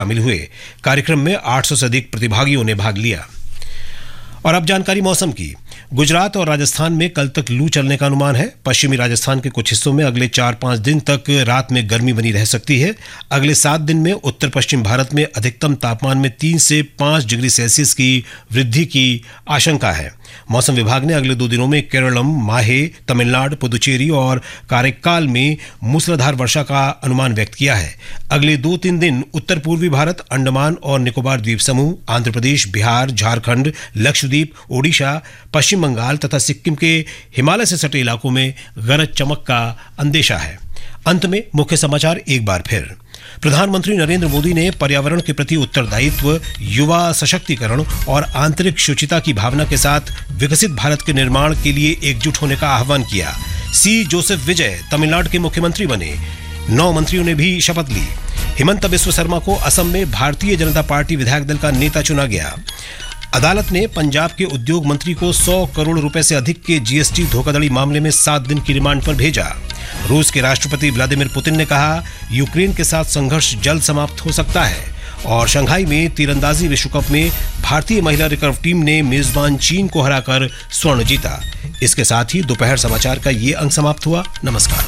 शामिल हुए। कार्यक्रम में 800 से अधिक प्रतिभागियों ने भाग लिया। और अब जानकारी मौसम की। गुजरात और राजस्थान में कल तक लू चलने का अनुमान है। पश्चिमी राजस्थान के कुछ हिस्सों में अगले 4-5 दिन तक रात में गर्मी बनी रह सकती है। अगले 7 दिन में उत्तर पश्चिम भारत में अधिकतम तापमान में 3 से 5 डिग्री सेल्सियस की वृद्धि की आशंका है। मौसम विभाग ने अगले 2 दिनों में केरलम, माहे, तमिलनाडु, पुदुचेरी और कारेकाल में मूसलाधार वर्षा का अनुमान व्यक्त किया है। अगले 2-3 दिन उत्तर पूर्वी भारत, अंडमान और निकोबार द्वीप समूह, आंध्र प्रदेश, बिहार, झारखंड, लक्षद्वीप, ओडिशा, पश्चिम बंगाल तथा सिक्किम के हिमालय से सटे इलाकों में गरज चमक का अंदेशा है। अंत में मुख्य समाचार एक बार फिर। प्रधानमंत्री नरेंद्र मोदी ने पर्यावरण के प्रति उत्तरदायित्व, युवा सशक्तिकरण और आंतरिक शुचिता की भावना के साथ विकसित भारत के निर्माण के लिए एकजुट होने का आह्वान किया। सी जोसेफ विजय तमिलनाडु के मुख्यमंत्री बने। 9 मंत्रियों ने भी शपथ ली। हिमंता बिस्वा शर्मा को असम में भारतीय जनता पार्टी विधायक दल का नेता चुना गया। अदालत ने पंजाब के उद्योग मंत्री को 100 करोड़ रुपए से अधिक के जीएसटी धोखाधड़ी मामले में 7 दिन की रिमांड पर भेजा। रूस के राष्ट्रपति व्लादिमीर पुतिन ने कहा, यूक्रेन के साथ संघर्ष जल्द समाप्त हो सकता है। और शंघाई में तीरंदाजी विश्व कप में भारतीय महिला रिकर्व टीम ने मेजबान चीन को हराकर स्वर्ण जीता। इसके साथ ही दोपहर समाचार का ये अंक समाप्त हुआ। नमस्कार।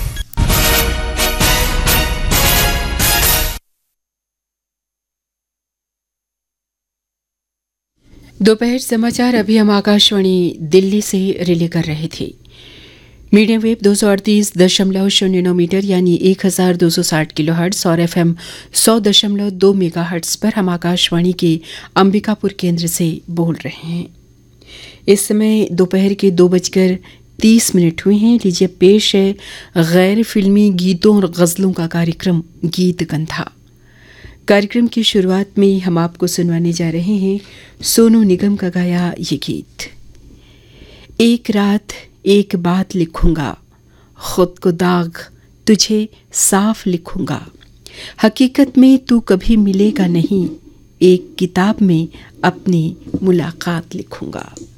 दोपहर समाचार अभी हम आकाशवाणी दिल्ली से रिले कर रहे थे। मीडियम वेव 238.09 मीटर यानी 1260 किलोहर्ट्ज और FM 100.2 मेगाहर्ट्ज पर हम आकाशवाणी के अंबिकापुर केंद्र से बोल रहे हैं। इस समय दोपहर के 2:30 हुए हैं। लीजिए पेश है गैर फिल्मी गीतों और गज़लों का कार्यक्रम गीत गंधा। कार्यक्रम की शुरुआत में हम आपको सुनवाने जा रहे हैं सोनू निगम का गाया ये गीत। एक रात एक बात लिखूंगा, खुद को दाग तुझे साफ लिखूंगा, हकीकत में तू कभी मिलेगा नहीं, एक किताब में अपनी मुलाकात लिखूंगा।